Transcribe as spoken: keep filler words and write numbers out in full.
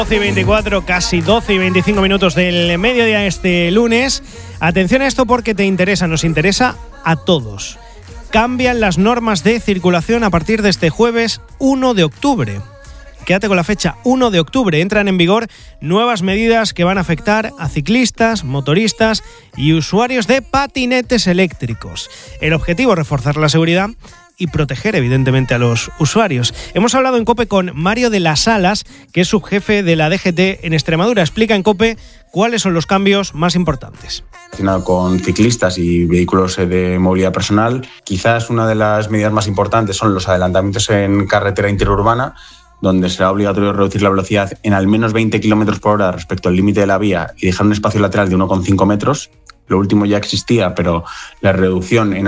doce y veinticuatro, casi doce y veinticinco minutos del mediodía este lunes. Atención a esto porque te interesa, nos interesa a todos. Cambian las normas de circulación a partir de este jueves uno de octubre. Quédate con la fecha, uno de octubre. Entran en vigor nuevas medidas que van a afectar a ciclistas, motoristas y usuarios de patinetes eléctricos. El objetivo es reforzar la seguridad y proteger, evidentemente, a los usuarios. Hemos hablado en COPE con Mario de las Alas, que es subjefe de la D G T en Extremadura. Explica en COPE cuáles son los cambios más importantes. Con ciclistas y vehículos de movilidad personal, quizás una de las medidas más importantes son los adelantamientos en carretera interurbana, donde será obligatorio reducir la velocidad en al menos veinte kilómetros por hora respecto al límite de la vía y dejar un espacio lateral de uno coma cinco metros. Lo último ya existía, pero la reducción en